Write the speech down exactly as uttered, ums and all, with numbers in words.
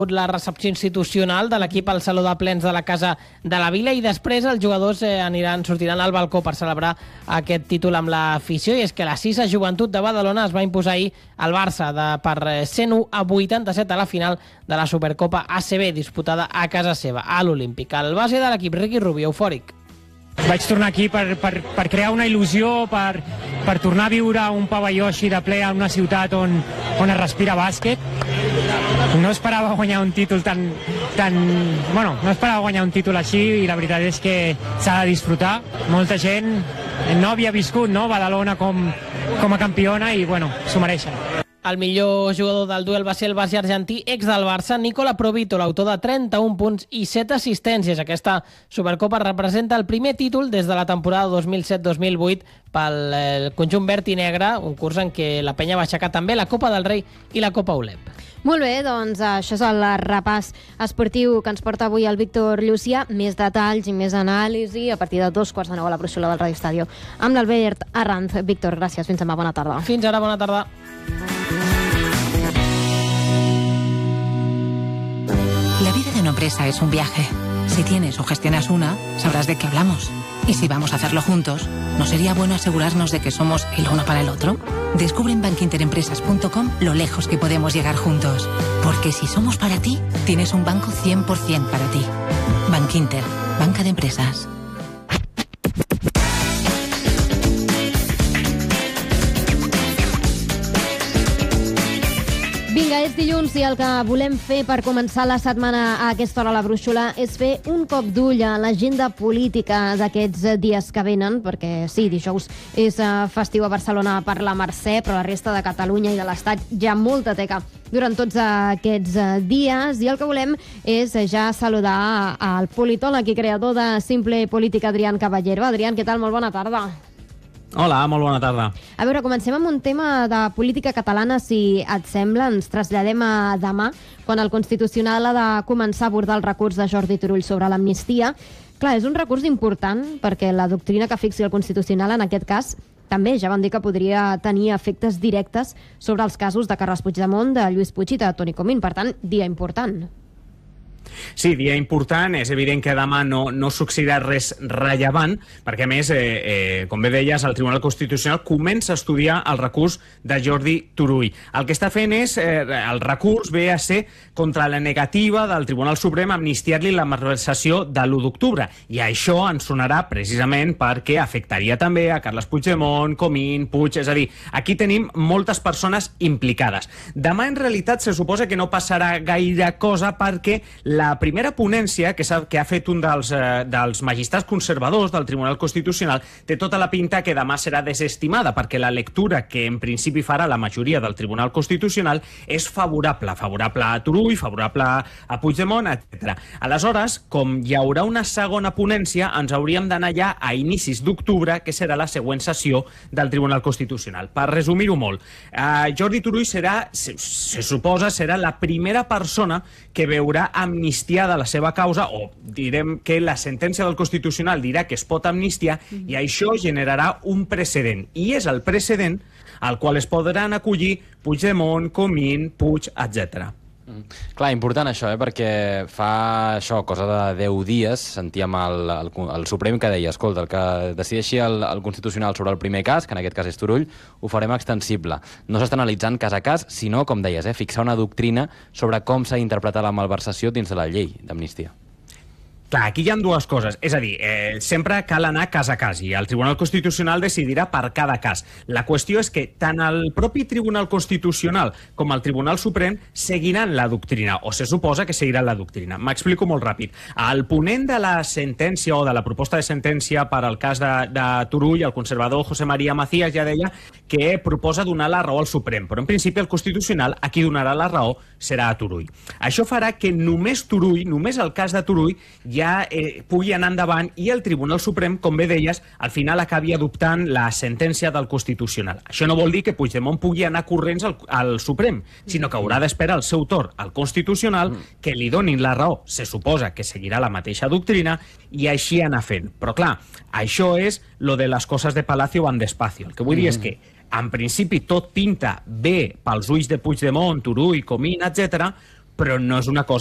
la recepció institucional de l'equip al Saló de Plens de la Casa de la Vila i després els jugadors eh, aniran sortiran al balcó per celebrar aquest títol amb l'afició, i és que la Sisa Joventut de Badalona es va imposar ahir al Barça de, per cent u a vuitanta-set a la final de la Supercopa A C B disputada a casa seva, a l'Olímpic. El base de l'equip, Riqui Rubio, eufòric. Vaig tornar aquí per, per, per crear una il·lusió, per, per tornar a viure un pavelló així de ple en una ciutat on, on es respira bàsquet. No esperava guanyar un títol tan, tan... Bueno, no esperava guanyar un títol així i la veritat és que s'ha de disfrutar. Molta gent no havia viscut, no, Badalona com, com a campiona i, bueno, s'ho mereixen. El millor jugador del duel va ser el base argentí ex del Barça, Nicola Provito, l'autor de trenta-un punts i set assistències. Aquesta Supercopa representa el primer títol des de la temporada dos mil set dos mil vuit pel el conjunt verd i negre, un curs en què la penya va aixecar també la Copa del Rei i la Copa Olep. Molt bé, doncs això és el repàs esportiu que ens porta avui el Víctor Llucià. Més detalls i més anàlisi a partir de dos quarts de nou a la brúixola del Radio Estadio. Amb l'Albert Arranz. Víctor, gràcies. Fins demà. Bona tarda. Fins ara. Bona tarda. La vida de una empresa es un viaje. Si tienes o gestionas una, sabrás de qué hablamos. Y si vamos a hacerlo juntos, ¿no sería bueno asegurarnos de que somos el uno para el otro? Descubre en bankinterempresas punto com lo lejos que podemos llegar juntos. Porque si somos para ti, tienes un banco cien por ciento para ti. Bankinter, banca de empresas. Vinga, és dilluns i el que volem fer per començar la setmana a aquesta hora a la brúixola és fer un cop d'ull a l'agenda política d'aquests dies que venen, perquè sí, dijous és festiu a Barcelona per la Mercè, però la resta de Catalunya i de l'Estat hi ha molta teca durant tots aquests dies, i el que volem és ja saludar al politòleg i creador de Simple Política, Adrián Caballero. Adrián, què tal? Molt bona tarda. Hola, molt bona tarda. A veure, comencem amb un tema de política catalana, si et sembla. Ens traslladem a demà, quan el Constitucional ha de començar a abordar el recurs de Jordi Turull sobre l'amnistia. Clar, és un recurs important, perquè la doctrina que fixi el Constitucional, en aquest cas, també ja van dir que podria tenir efectes directes sobre els casos de Carles Puigdemont, de Lluís Puig i de Toni Comín. Per tant, dia important. Sí, dia important. És evident que demà no, no succeirà res rellevant, perquè a més, eh, eh, com bé deies, el Tribunal Constitucional comença a estudiar el recurs de Jordi Turull. El que està fent és, eh, el recurs ve a ser contra la negativa del Tribunal Suprem a amnistiar-li la malversació de l'u d'octubre, i això ens sonarà precisament perquè afectaria també a Carles Puigdemont, Comín, Puig, és a dir, aquí tenim moltes persones implicades. Demà, en realitat, se suposa que no passarà gaire cosa, perquè la primera ponència que, que ha fet un dels, eh, dels magistrats conservadors del Tribunal Constitucional té tota la pinta que demà serà desestimada, perquè la lectura que en principi farà la majoria del Tribunal Constitucional és favorable, favorable a Turull, favorable a Puigdemont, etcètera. Aleshores, com hi haurà una segona ponència, ens hauríem d'anar ja a inicis d'octubre, que serà la següent sessió del Tribunal Constitucional. Per resumir-ho molt, eh, Jordi Turull serà, se, se suposa, serà la primera persona que veurà amnistiada la seva causa, o direm que la sentència del Constitucional dirà que es pot amnistiar, mm-hmm. i això generarà un precedent, i és el precedent al qual es podran acollir Puigdemont, Comín, Puig, etcètera. Mm. Clar, important això, eh? Perquè fa això, cosa de deu dies, sentíem el, el, el Suprem que deia, escolta, el que decideixi el, el Constitucional sobre el primer cas, que en aquest cas és Turull, ho farem extensible. No s'està analitzant cas a cas, sinó, com deies, eh, fixar una doctrina sobre com s'ha d'interpretar la malversació dins de la llei d'amnistia. Clar, aquí hi ha dues coses. És a dir, eh, sempre cal anar cas a cas, i el Tribunal Constitucional decidirà per cada cas. La qüestió és que tant el propi Tribunal Constitucional com el Tribunal Suprem seguiran la doctrina, o se suposa que seguiran la doctrina. M'explico molt ràpid. El ponent de la sentència o de la proposta de sentència per al cas de, de Turull, el conservador José María Macías, ja deia que proposa donar la raó al Suprem, però en principi el Constitucional a qui donarà la raó serà a Turull. Això farà que només Turull, només el cas de Turull, ja ja eh, pugui anar endavant, i el Tribunal Suprem, com bé deies, al final acabi adoptant la sentència del Constitucional. Això no vol dir que Puigdemont pugui anar corrents al, al Suprem, sinó que haurà d'esperar el seu torn al Constitucional, que li donin la raó. Se suposa que seguirà la mateixa doctrina, i així anar fent. Però clar, això és lo de les coses de Palacio van despacio. El que vull dir és que en principi tot pinta bé pels ulls de Puigdemont, Turull, Comín, etcètera, però no és una cosa